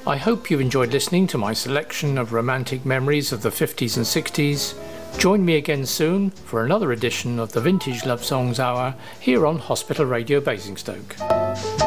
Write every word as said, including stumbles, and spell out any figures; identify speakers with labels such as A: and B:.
A: I hope you've enjoyed listening to my selection of romantic memories of the fifties and sixties. Join me again soon for another edition of the Vintage Love Songs Hour here on Hospital Radio Basingstoke.